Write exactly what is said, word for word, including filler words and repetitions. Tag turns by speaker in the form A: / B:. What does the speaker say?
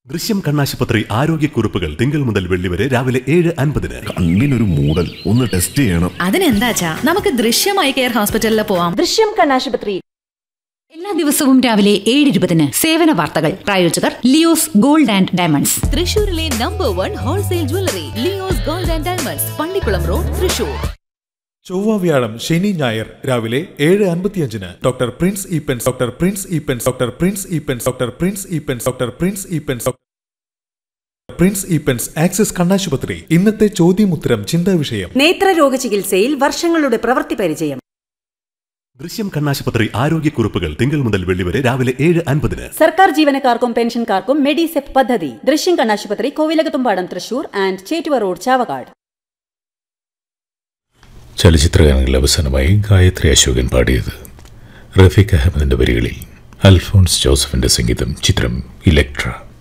A: ദൃശ്യം കണ്ണാശുപത്രി ആരോഗ്യക്കുറിപ്പുകൾ തിങ്കൾ മുതൽ വെള്ളി വരെ രാവിലെ ഏഴ് അൻപതിന്.
B: കണ്ണിനൊരു മൂടൽ, ഒന്ന് ടെസ്റ്റ് ചെയ്യണം.
C: അതിനെന്താച്ചാ നമുക്ക് ദൃശ്യമായി കെയർ ഹോസ്പിറ്റലിൽ പോവാം.
D: ദൃശ്യം കണ്ണാശുപത്രി
C: എല്ലാ ദിവസവും രാവിലെ ഏഴ് ഇരുപതിന് സേവന വാർത്തകൾ. പ്രായോജകർ ലിയോസ് ഗോൾഡ് ആൻഡ് ഡയമണ്ട്സ്, തൃശൂരിലെ number one wholesale jewellery Leo's gold and diamonds, Pallikkulam road, Thrissur.
E: ചൊവ്വ വ്യാഴം ശനി ഞായർ രാവിലെ ഏഴ് അൻപത്തിയഞ്ചിന് doctor Prince Eappen's doctor Prince Eappen's doctor Prince Eappen's doctor Prince Eappen's doctor Prince Eappen's Prince Eappen's axis കണ്ണാശുപത്രി. ഇന്നത്തെ ചോദ്യമുത്തരം ചിന്താ വിഷയം.
D: നേത്രരോഗ ചികിത്സയിൽ വർഷങ്ങളുടെ പ്രവൃത്തി പരിചയം.
A: ദൃശ്യം കണ്ണാശുപത്രി ആരോഗ്യക്കുറിപ്പുകൾ തിങ്കൾ മുതൽ വെള്ളി വരെ രാവിലെ ഏഴ് അൻപതിന്.
D: സർക്കാർ ജീവനക്കാർക്കും പെൻഷൻകാർക്കും മെഡിസെപ് പദ്ധതി. ദൃശ്യം കണ്ണാശുപത്രി, കോവിലകത്തുംപാടം, തൃശൂർ ആൻഡ് ചേറ്റുവ റോഡ്, ചാവക്കാട്.
F: ചലച്ചിത്രഗാനങ്ങളിൽ അവസാനമായി ഗായത്രി അശോകൻ പാടിയത്. റഫീഖ് അഹമ്മദിന്റെ വരികളിൽ അൽഫോൺസ് ജോസഫിന്റെ സംഗീതം. ചിത്രം ഇലക്ട്ര.